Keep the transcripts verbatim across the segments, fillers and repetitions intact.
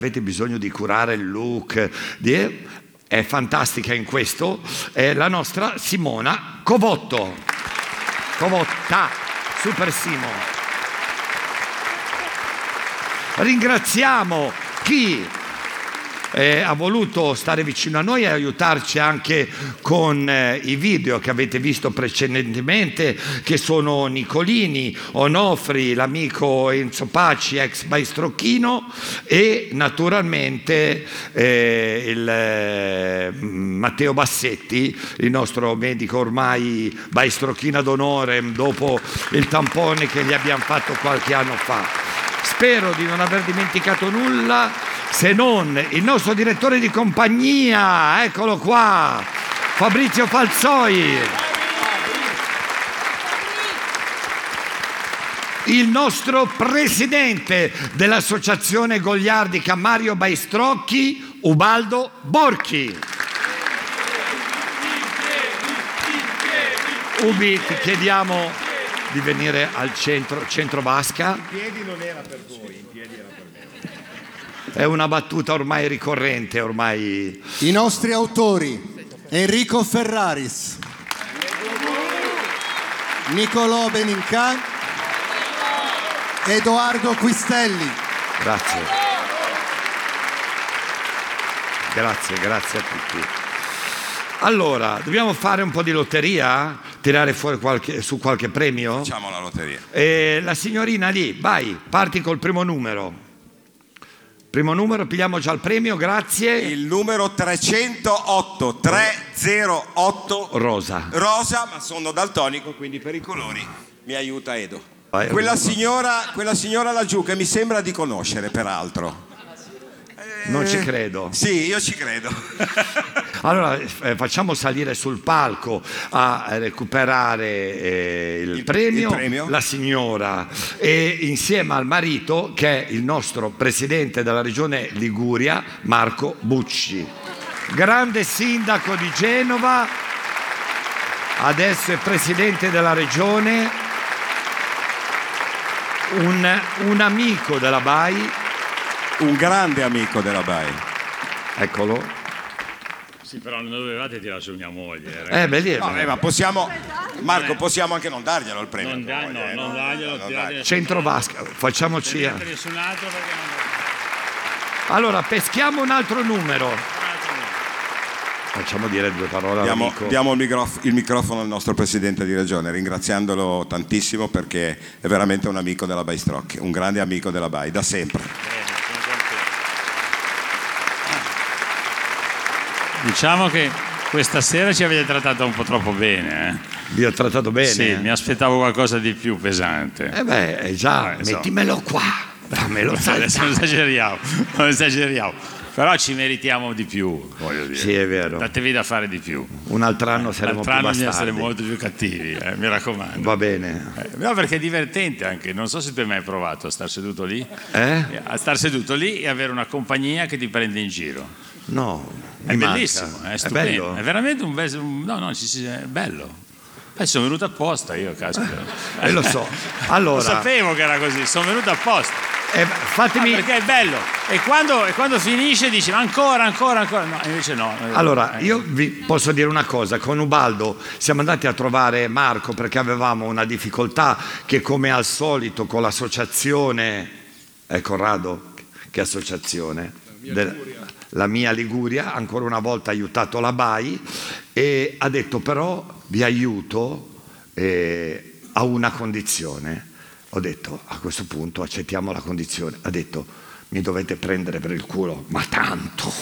avete bisogno di curare il look, di... è fantastica in questo, è la nostra Simona Covotto. Covotta, Super Simo. Ringraziamo chi eh, ha voluto stare vicino a noi e aiutarci anche con eh, i video che avete visto precedentemente, che sono Nicolini, Onofri, l'amico Enzo Paci, ex Baistrocchino, e naturalmente eh, il eh, Matteo Bassetti, il nostro medico ormai Baistrocchino d'onore dopo il tampone che gli abbiamo fatto qualche anno fa. Spero di non aver dimenticato nulla, se non il nostro direttore di compagnia, eccolo qua, Fabrizio Falzoi, il nostro presidente dell'associazione goliardica Mario Baistrocchi, Ubaldo Borchi. Ubi, ti chiediamo di venire al centro, centro vasca. In piedi non era per voi, in piedi era per me. È una battuta ormai ricorrente, ormai. I nostri autori: Enrico Ferraris, Nicolò Benincan, Edoardo Quistelli. Grazie. Grazie, grazie a tutti. Allora, dobbiamo fare un po' di lotteria? Tirare fuori qualche, su qualche premio? Facciamo la lotteria. Eh, la signorina lì, vai, parti col primo numero. Primo numero, pigliamo già il premio, grazie. Il numero trecentootto, trecentootto. Rosa. Rosa, ma sono daltonico, quindi per i colori mi aiuta Edo. Vai, quella, signora, quella signora laggiù che mi sembra di conoscere, peraltro. Non ci credo. Sì, io ci credo. Allora eh, facciamo salire sul palco a recuperare eh, il, il, premio, il premio la signora, e insieme al marito, che è il nostro presidente della regione Liguria, Marco Bucci, grande sindaco di Genova, adesso è presidente della regione, un, un amico della B A I. Un grande amico della B A I. Eccolo. Sì, però non dovevate tirare su mia moglie. Eh, beh, lì, No, eh, ma possiamo, Marco, possiamo anche non darglielo il premio. Non, da, no, eh, non darglielo, non tirate darglielo. Centro vasca, facciamoci. Tirate nessun altro perché non... Allora, peschiamo un altro numero. Facciamo dire due parole Diamo, all'amico. diamo il, microf- il microfono al nostro presidente di regione, ringraziandolo tantissimo perché è veramente un amico della Baistrocchi, un grande amico della B A I, da sempre. Diciamo che questa sera ci avete trattato un po' troppo bene. Eh? Vi ho trattato bene? Sì, mi aspettavo qualcosa di più pesante. Eh beh, eh già, Eh, so. mettimelo qua. Fammelo Adesso non saltare. esageriamo, non esageriamo. Però ci meritiamo di più, voglio dire. Sì, è vero. Datevi da fare di più. Un altro anno saremo L'altro più anno bisogna bastardi. essere molto più cattivi, eh, mi raccomando. Va bene. Eh, no, perché è divertente anche, non so se tu hai mai provato a star seduto lì, Eh? a star seduto lì e avere una compagnia che ti prende in giro. No, È mi bellissimo, manca. è stupendo, bello? è veramente un bel... No, no, ci si- è bello. Poi sono venuto apposta io, caspita. Eh, lo so. Allora, Lo sapevo che era così, sono venuto apposta. eh, fatemi... Ah, perché è bello. E quando, e quando finisce dici ma ancora, ancora, ancora. No, invece no. Allora, Eh. io vi posso dire una cosa, con Ubaldo siamo andati a trovare Marco perché avevamo una difficoltà che, come al solito, con l'associazione, eh, Corrado, che associazione? Del- la mia Liguria, ancora una volta ha aiutato la B A I e ha detto però vi aiuto eh, a una condizione. Ho detto a questo punto accettiamo la condizione. Ha detto mi dovete prendere per il culo, ma tanto.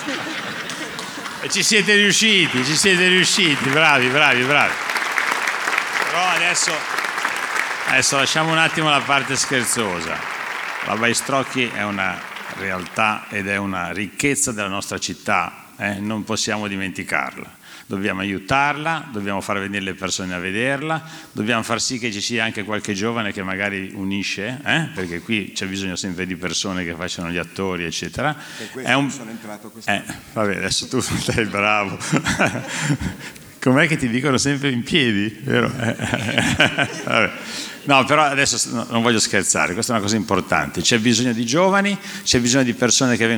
E ci siete riusciti, ci siete riusciti, bravi, bravi, bravi. Però adesso, adesso lasciamo un attimo la parte scherzosa. La Baistrocchi è una realtà ed è una ricchezza della nostra città, eh? Non possiamo dimenticarla. Dobbiamo aiutarla, dobbiamo far venire le persone a vederla, dobbiamo far sì che ci sia anche qualche giovane che magari unisce, eh? Perché qui c'è bisogno sempre di persone che facciano gli attori, eccetera. È un... sono entrato eh, vabbè, adesso tu sei bravo. Com'è che ti dicono sempre in piedi? Vero? Vabbè. No, però adesso non voglio scherzare, questa è una cosa importante. C'è bisogno di giovani, c'è bisogno di persone che vengono